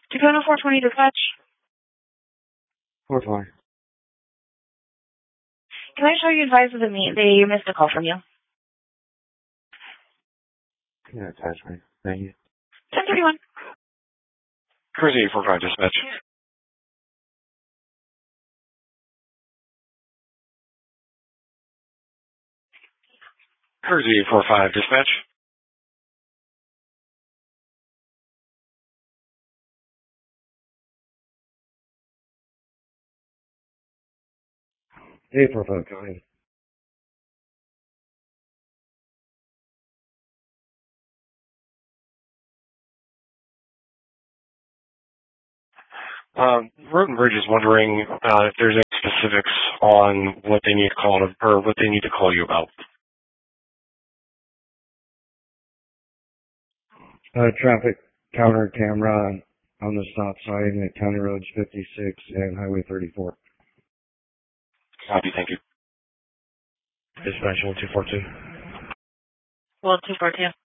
Tacoma 420 dispatch. 420. Can I show you advise that they missed a call from you? Yeah, attach me. Thank you. 1031. Cruise 845 dispatch. Cruise 845 dispatch. Hey, 45, go ahead. Road and Bridge is wondering if there's any specifics on what they need to call you about. Traffic counter camera on the stop sign at County Roads 56 and Highway 34. Copy, thank you. Dispatch 1242. 1242.